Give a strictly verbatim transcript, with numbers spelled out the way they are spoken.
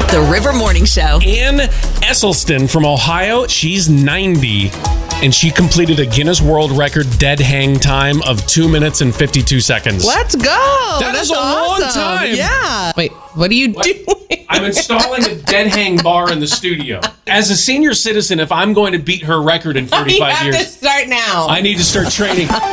The River Morning Show. Ann Esselstyn from Ohio, she's ninety, and she completed a Guinness World Record dead hang time of two minutes and fifty-two seconds. Let's go. That That's is a long awesome. time. Yeah. Wait, what are you What? doing? I'm installing a dead hang bar in the studio. As a senior citizen, if I'm going to beat her record in You forty-five have years, to start now. I need to start training.